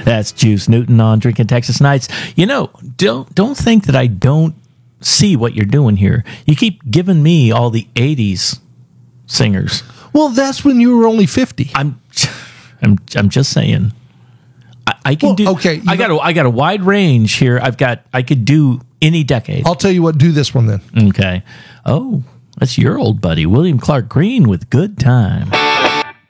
That's Juice Newton on Drinking Texas Nights. You know, don't think that I don't see what you're doing here. You keep giving me all the 80s singers. Well, that's when you were only 50. I'm just saying. I can do. Okay, I got a wide range here. I could do any decade. I'll tell you what. Do this one then. Okay. Oh, that's your old buddy William Clark Green with "Good Time."